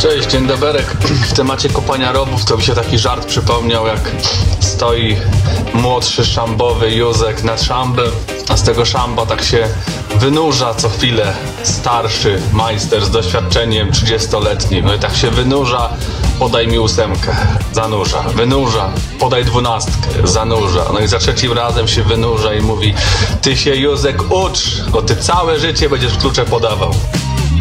Cześć, dzień doberek. W temacie kopania rowów to mi się taki żart przypomniał, jak stoi młodszy szambowy Józek nad szambem, a z tego szamba tak się wynurza co chwilę starszy majster z doświadczeniem 30-letnim. No i tak się wynurza, podaj mi 8, zanurza, wynurza, podaj 12, zanurza. No i za trzecim razem się wynurza i mówi: ty się, Józek, ucz, bo ty całe życie będziesz klucze podawał.